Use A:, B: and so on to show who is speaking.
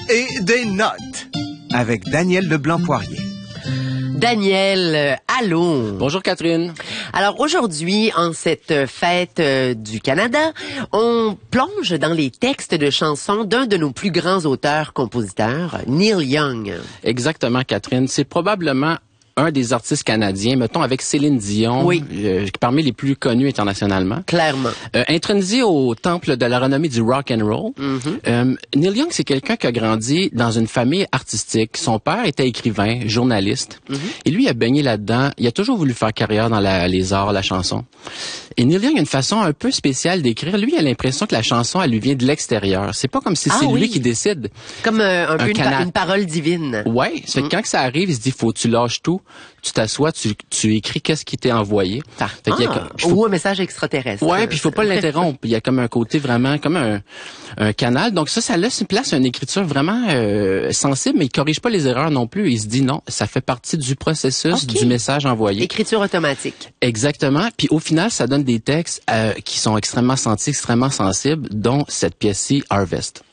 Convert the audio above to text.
A: et des notes.
B: Avec Daniel Leblanc-Poirier.
C: Daniel, allô.
D: Bonjour Catherine.
C: Alors aujourd'hui, en cette fête du Canada, on plonge dans les textes de chansons d'un de nos plus grands auteurs-compositeurs, Neil Young.
D: Exactement Catherine, c'est probablement un des artistes canadiens, mettons avec Céline Dion,
C: oui.
D: Parmi les plus connus internationalement.
C: Clairement.
D: Intronisé au temple de la renommée du rock and roll, Neil Young, c'est quelqu'un qui a grandi dans une famille artistique. Son père était écrivain, journaliste, et lui il a baigné là-dedans. Il a toujours voulu faire carrière dans les arts, la chanson. Et Neil Young a une façon un peu spéciale d'écrire. Lui, il a l'impression que la chanson, elle lui vient de l'extérieur. C'est pas comme si c'est lui qui décide.
C: Comme un peu une parole divine.
D: Ouais. Ça fait que quand ça arrive, il se dit, faut que tu lâches tout. Tu t'assois, tu écris qu'est-ce qui t'est envoyé.
C: Ou un message extraterrestre.
D: Ouais, puis il faut pas l'interrompre. Il y a comme un côté vraiment comme un canal. Donc ça laisse une place à une écriture vraiment sensible, mais il corrige pas les erreurs non plus. Il se dit non, ça fait partie du processus du message envoyé.
C: Écriture automatique.
D: Exactement. Puis au final, ça donne des textes qui sont extrêmement sentis, extrêmement sensibles, dont cette pièce-ci, Harvest.